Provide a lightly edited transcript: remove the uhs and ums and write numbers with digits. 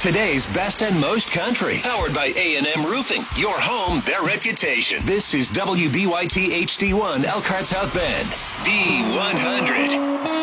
Today's best and most country. Powered by A&M Roofing. Your home, their reputation. This is WBYT HD1 Elkhart South Bend. B100.